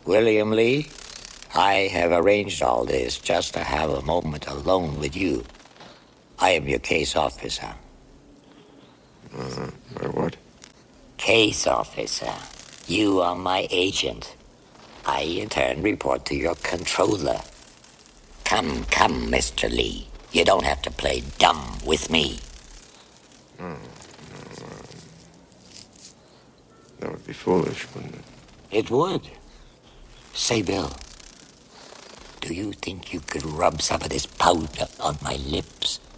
William Lee, I have arranged all this just to have a moment alone with you. I am your case officer. What? Case officer. You are my agent. I, in turn, report to your controller. Come, Mr. Lee. You don't have to play dumb with me. That would be foolish, wouldn't it? It would. Say, Bill, do you think you could rub some of this powder on my lips?